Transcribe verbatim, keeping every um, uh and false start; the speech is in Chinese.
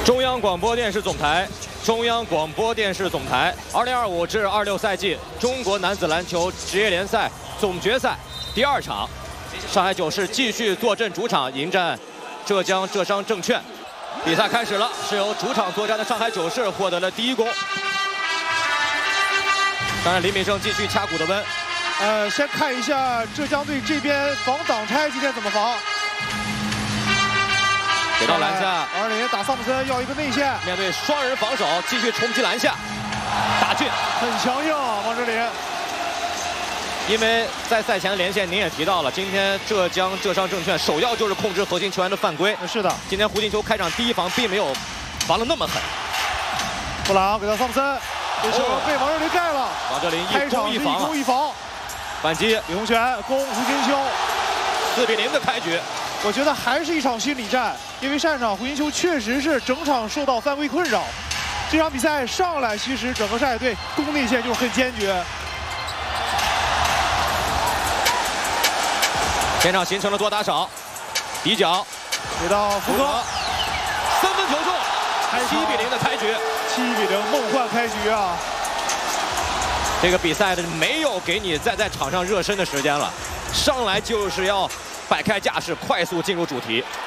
中央广播电视总台，中央广播电视总台，二零二五至二六赛季中国男子篮球职业联赛总决赛第二场，上海九市继续坐镇主场迎战浙江浙商证券。比赛开始了，是由主场作战的上海九市获得了第一攻。当然，李敏胜继续掐骨的温。 呃，先看一下浙江队这边防挡拆今天怎么防。 给到篮下， 王林打桑普森要一个内线， 面对双人防守，继续冲击篮下，打进， 很强硬啊，王哲林。 因为在赛前的连线您也提到了，今天浙江浙商证券首要就是控制核心球员的犯规。 是的， 今天胡金秋开场第一防并没有防得那么狠。 布朗给到桑普森，这球被王哲林盖了。 王哲林一攻一防， 一攻一防， 反击李洪权攻胡金秋， 四比零的开局。 我觉得还是一场心理战，因为上场胡金秋确实是整场受到犯规困扰。这场比赛上来，其实整个上海队攻内线就是很坚决。 前场形成了多打少，底角给到福哥， 三分球中，七比零的开局， 七比零梦幻开局啊！ 这个比赛的没有给你再在场上热身的时间了，上来就是要 摆开架势，快速进入主题。